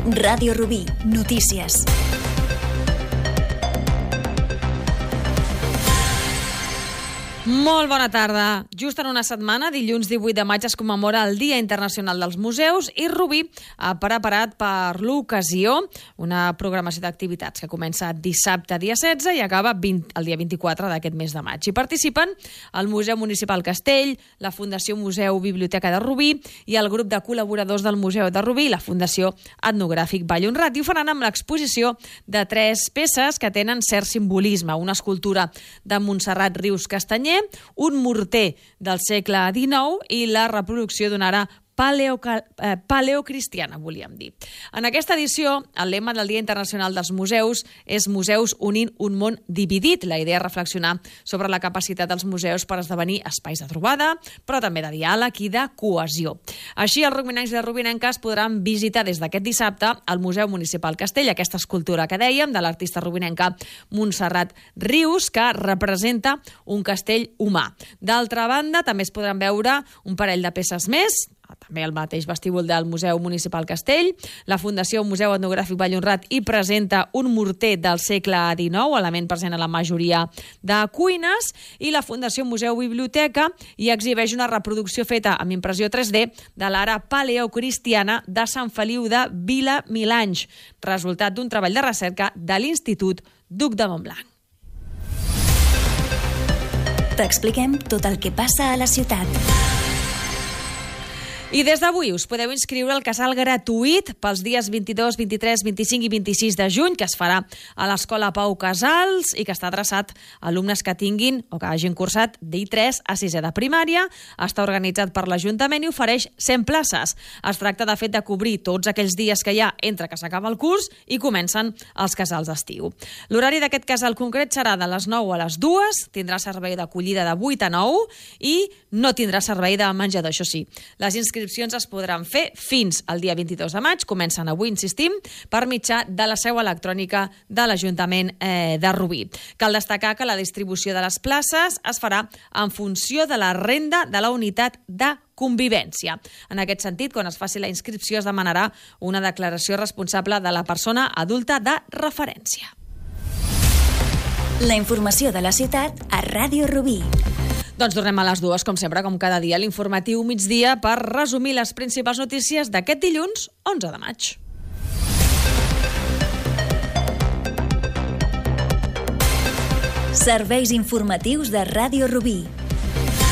Ràdio Rubí, notícies. Molt bona tarda. Just en una setmana, dilluns 18 de maig, es commemora el Dia Internacional dels Museus i Rubí ha preparat per l'ocasió una programació d'activitats que comença dissabte, dia 16, i acaba el dia 24 d'aquest mes de maig. Hi participen el Museu Municipal Castell, la Fundació Museu Biblioteca de Rubí i el grup de col·laboradors del Museu de Rubí i la Fundació Etnogràfic Vall Honrat. I ho faran amb l'exposició de 3 peces que tenen cert simbolisme. Una escultura de Montserrat Rius Castanyer, un morter del segle XIX i la reproducció d'una ara paleocristiana, volíem dir. En aquesta edició, el lema del Dia Internacional dels Museus és Museus unint un món dividit. La idea és reflexionar sobre la capacitat dels museus per esdevenir espais de trobada, però també de diàleg i de cohesió. Així, els rubinencs i les rubinenques podran visitar des d'aquest dissabte al Museu Municipal Castell aquesta escultura que dèiem de l'artista rubinenca Montserrat Rius, que representa un castell humà. D'altra banda, també es podran veure un parell de peces més, també al mateix vestíbul del Museu Municipal Castell. La Fundació Museu Etnogràfic Vall Honrat hi presenta un morter del segle XIX, element present a la majoria de cuines, i la Fundació Museu Biblioteca hi exhibeix una reproducció feta amb impressió 3D de l'ara paleocristiana de Sant Feliu de Vilamil·anys, resultat d'un treball de recerca de l'Institut Duc de Montblanc. T'expliquem tot el que passa a la ciutat. I des d'avui us podeu inscriure al casal gratuït pels dies 22, 23, 25 i 26 de juny, que es farà a l'Escola Pau Casals i que està adreçat a alumnes que tinguin o que hagin cursat d'I3 a 6è de primària. Està organitzat per l'Ajuntament i ofereix 100 places. Es tracta, de fet, de cobrir tots aquells dies que hi ha entre que s'acaba el curs i comencen els casals d'estiu. L'horari d'aquest casal concret serà de les 9 a les 2, tindrà servei d'acollida de 8 a 9 i no tindrà servei de menjador, això sí. Les inscripcions es podran fer fins al dia 22 de maig, comencen avui, insistim, per mitjà de la seu electrònica de l'Ajuntament de Rubí. Cal destacar que la distribució de les places es farà en funció de la renda de la unitat de convivència. En aquest sentit, quan es faci la inscripció es demanarà una declaració responsable de la persona adulta de referència. La informació de la ciutat a Ràdio Rubí. Doncs tornem a les 2, com sempre, com cada dia, l'informatiu migdia per resumir les principals notícies d'aquest dilluns 11 de maig. Serveis informatius de Ràdio Rubí.